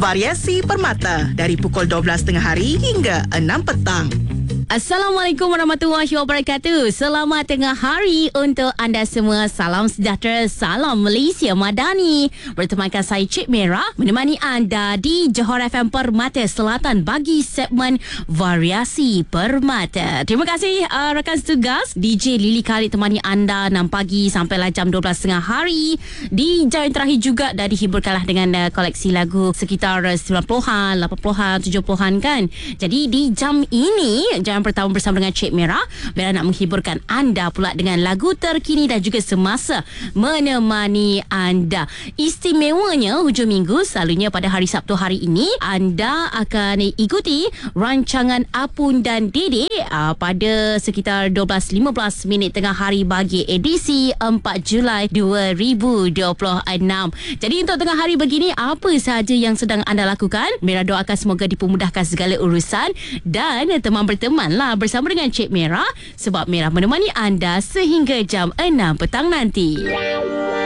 Variasi Permata dari pukul 12 tengah hari hingga 6 petang. Assalamualaikum warahmatullahi wabarakatuh. Selamat tengah hari untuk anda semua. Salam sejahtera, salam Malaysia Madani. Bertemankan saya Cik Merah menemani anda di Johor FM Permata Selatan bagi segmen Variasi Permata. Terima kasih rakan setugas DJ Lily Khalid temani anda 6 pagi sampailah jam 12.30 hari. Di jam yang terakhir juga dah dihiburkanlah dengan koleksi lagu sekitar 90-an, 80-an, 70-an kan. Jadi di jam ini, jam pertama bersama dengan Cik Merah, Merah nak menghiburkan anda pula dengan lagu terkini dan juga semasa menemani anda. Istimewanya hujung minggu selalunya pada hari Sabtu hari ini anda akan ikuti rancangan Apun dan Dede pada sekitar 12.15 minit tengah hari bagi edisi 4 Julai 2026. Jadi untuk tengah hari begini, apa sahaja yang sedang anda lakukan? Merah doakan semoga dipermudahkan segala urusan dan teman berteman lah bersama dengan Cik Merah sebab Merah menemani anda sehingga jam 6 petang nanti.